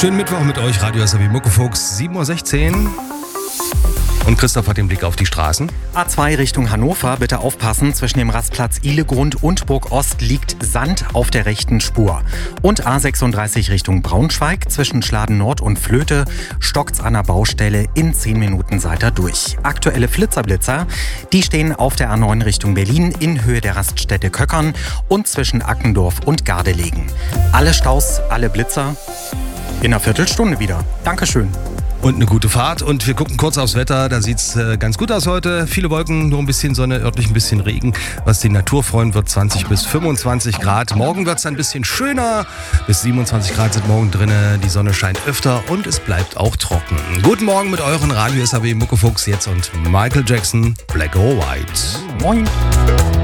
Schönen Mittwoch mit euch, Radio SAW Muckefuchs, 7.16 Uhr. Und Christoph hat den Blick auf die Straßen. A2 Richtung Hannover, bitte aufpassen, zwischen dem Rastplatz Ihlegrund und Burg Ost liegt Sand auf der rechten Spur. Und A36 Richtung Braunschweig, zwischen Schladen Nord und Flöte, stockt's an der Baustelle, in 10 Minuten seid ihr durch. Aktuelle Flitzer, die stehen auf der A9 Richtung Berlin in Höhe der Raststätte Köckern und zwischen Ackendorf und Gardelegen. Alle Staus, alle Blitzer in einer Viertelstunde wieder. Dankeschön. Und eine gute Fahrt. Und wir gucken kurz aufs Wetter. Da sieht es ganz gut aus heute. Viele Wolken, nur ein bisschen Sonne, örtlich ein bisschen Regen. Was die Natur freuen wird, 20 bis 25 Grad. Morgen wird es ein bisschen schöner. Bis 27 Grad sind morgen drin. Die Sonne scheint öfter und es bleibt auch trocken. Guten Morgen mit euren Radio SAW Muckefuchs jetzt und Michael Jackson, Black or White. Moin.